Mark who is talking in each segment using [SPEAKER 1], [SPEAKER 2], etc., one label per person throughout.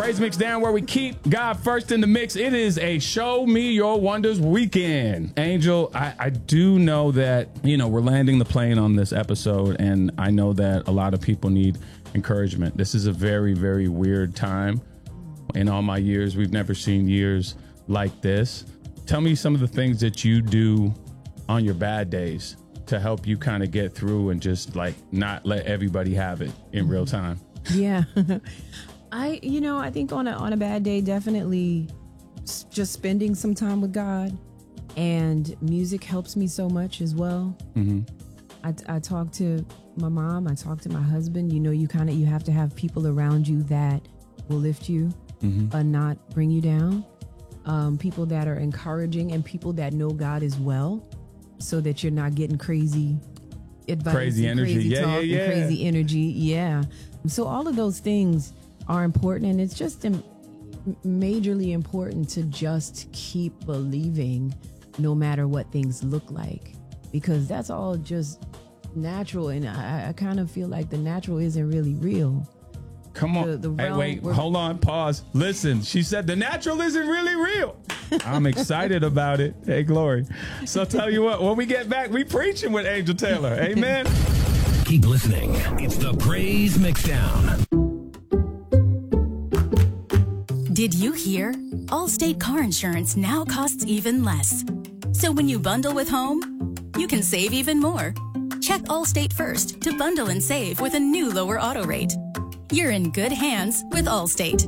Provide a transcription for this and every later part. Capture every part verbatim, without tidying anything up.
[SPEAKER 1] Praise Mix Down, where we keep God first in the mix. It is a Show Me Your Wonders weekend. Angel, I, I do know that, you know, we're landing the plane on this episode, and I know that a lot of people need encouragement. This is a very, very weird time. In all my years, we've never seen years like this. Tell me some of the things that you do on your bad days to help you kind of get through and just like not let everybody have it in real time.
[SPEAKER 2] Yeah. I, you know, I think on a, on a bad day, definitely just spending some time with God, and music helps me so much as well. Mm-hmm. I, I talk to my mom. I talk to my husband. You know, you kind of, you have to have people around you that will lift you mm-hmm. and not bring you down. Um, people that are encouraging and people that know God as well, so that you're not getting crazy advice,
[SPEAKER 1] crazy energy,
[SPEAKER 2] crazy
[SPEAKER 1] yeah,
[SPEAKER 2] talk,
[SPEAKER 1] yeah, yeah,
[SPEAKER 2] and crazy energy. Yeah. So all of those things are important, and it's just im- majorly important to just keep believing no matter what things look like, because that's all just natural, and I, I kind of feel like the natural isn't really real.
[SPEAKER 1] Come on.
[SPEAKER 2] The, the
[SPEAKER 1] hey, wait, hold on, pause. Listen, she said the natural isn't really real. I'm excited about it. Hey, Glory. So tell you what, when we get back, we preaching with Angel Taylor. Amen.
[SPEAKER 3] Keep listening. It's the Praise Mixdown.
[SPEAKER 4] Did you hear? Allstate car insurance now costs even less. So when you bundle with home, you can save even more. Check Allstate first to bundle and save with a new lower auto rate. You're in good hands with Allstate.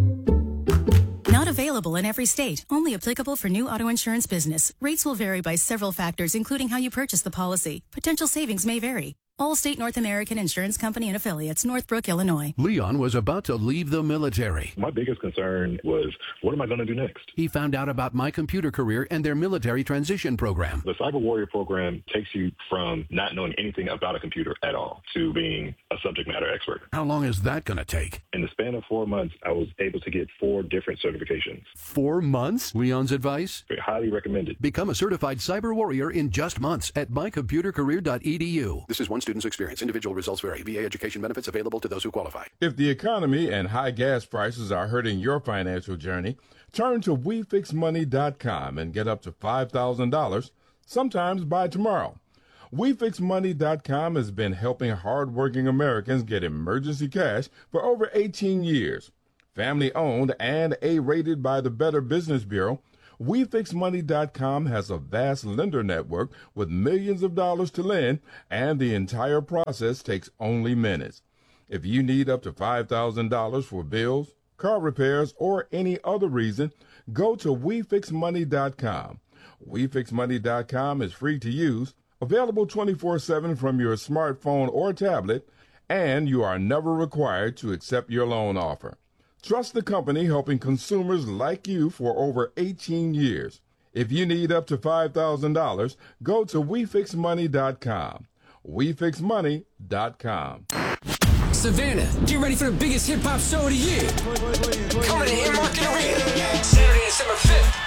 [SPEAKER 4] Not available in every state. Only applicable for new auto insurance business. Rates will vary by several factors, including how you purchase the policy. Potential savings may vary. Allstate North American Insurance Company and Affiliates, Northbrook, Illinois.
[SPEAKER 3] Leon was about to leave the military.
[SPEAKER 5] My biggest concern was, what am I going to do next?
[SPEAKER 3] He found out about My Computer Career and their military transition program.
[SPEAKER 5] The Cyber Warrior program takes you from not knowing anything about a computer at all to being a subject matter expert.
[SPEAKER 3] How long is that going to take?
[SPEAKER 5] In the span of four months, I was able to get four different certifications.
[SPEAKER 3] Four months? Leon's advice?
[SPEAKER 5] Highly recommended.
[SPEAKER 3] Become a certified Cyber Warrior in just months at my computer career dot e d u. This is one student's experience. Individual results vary. V A education benefits available to those who qualify.
[SPEAKER 6] If the economy and high gas prices are hurting your financial journey, turn to we fix money dot com and get up to five thousand dollars, sometimes by tomorrow. we fix money dot com has been helping hardworking Americans get emergency cash for over eighteen years. Family owned and A-rated by the Better Business Bureau, we fix money dot com has a vast lender network with millions of dollars to lend, and the entire process takes only minutes. If you need up to five thousand dollars for bills, car repairs, or any other reason, go to we fix money dot com. we fix money dot com is free to use, available twenty-four seven from your smartphone or tablet, and you are never required to accept your loan offer. Trust the company helping consumers like you for over eighteen years. If you need up to five thousand dollars, go to we fix money dot com. we fix money dot com.
[SPEAKER 7] Savannah, get ready for the biggest hip-hop show of the year. Coming to Inmarket Arena, Saturday, December fifth.